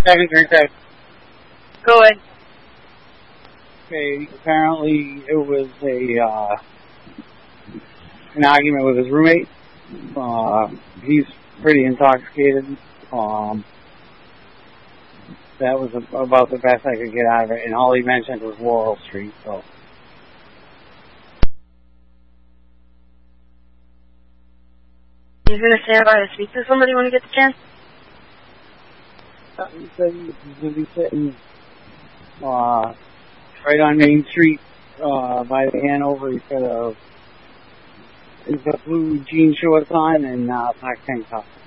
second drink that. Go ahead. Okay, apparently it was an argument with his roommate. He's pretty intoxicated. That was about the best I could get out of it, and all he mentioned was Laurel Street, so. He's going to stand by to speak to somebody when he gets a chance? He said he's going to be sitting right on Main Street by the Hanover. He's got blue jean shorts on and black tank top.